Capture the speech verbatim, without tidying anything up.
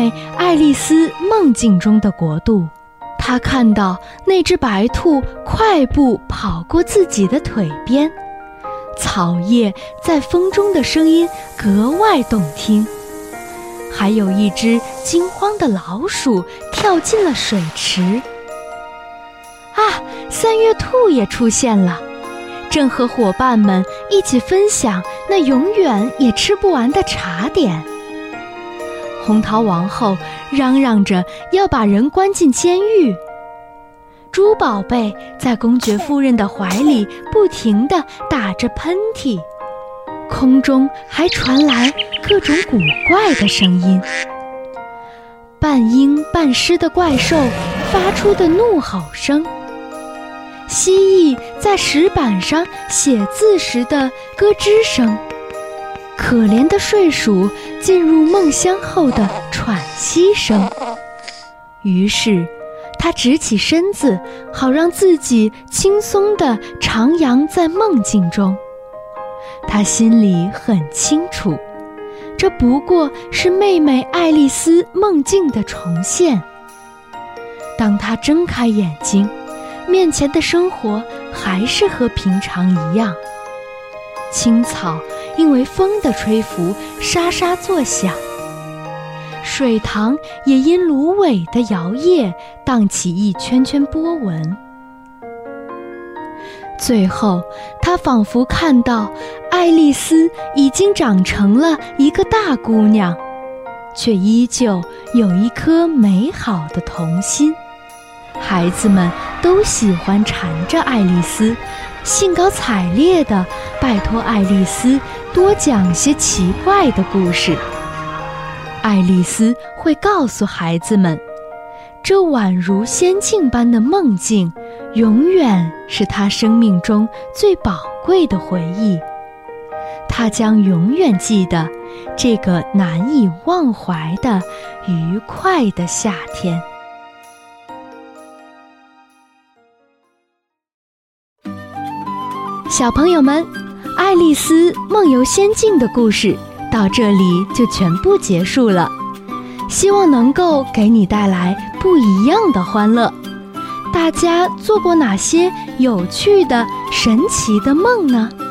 妹爱丽丝梦境中的国度。她看到那只白兔快步跑过自己的腿边，草叶在风中的声音格外动听，还有一只惊慌的老鼠跳进了水池。啊，三月兔也出现了，正和伙伴们一起分享那永远也吃不完的茶点。红桃王后嚷嚷着要把人关进监狱，猪宝贝在公爵夫人的怀里不停地打着喷嚏，空中还传来各种古怪的声音，半鹰半狮的怪兽发出的怒吼声，蜥蜴在石板上写字时的咯吱声，可怜的睡鼠进入梦乡后的喘息声。于是他直起身子，好让自己轻松地徜徉在梦境中。他心里很清楚，这不过是妹妹爱丽丝梦境的重现。当他睁开眼睛，面前的生活还是和平常一样，青草因为风的吹拂沙沙作响，水塘也因芦苇的摇曳荡起一圈圈波纹。最后他仿佛看到爱丽丝已经长成了一个大姑娘，却依旧有一颗美好的童心。孩子们都喜欢缠着爱丽丝，兴高采烈地拜托爱丽丝多讲些奇怪的故事。爱丽丝会告诉孩子们，这宛如仙境般的梦境永远是她生命中最宝贵的回忆，她将永远记得这个难以忘怀的愉快的夏天。小朋友们，爱丽丝梦游仙境的故事到这里就全部结束了，希望能够给你带来不一样的欢乐。大家做过哪些有趣的、神奇的梦呢？